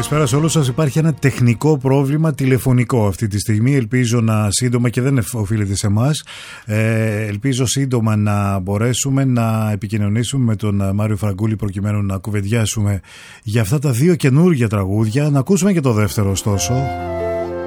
Καλησπέρα σε όλους σας. Υπάρχει ένα τεχνικό πρόβλημα τηλεφωνικό αυτή τη στιγμή. Ελπίζω να σύντομα, και δεν οφείλεται σε εμάς, ελπίζω σύντομα να μπορέσουμε να επικοινωνήσουμε με τον Μάριο Φραγκούλη προκειμένου να κουβεντιάσουμε για αυτά τα δύο καινούργια τραγούδια. Να ακούσουμε και το δεύτερο ωστόσο.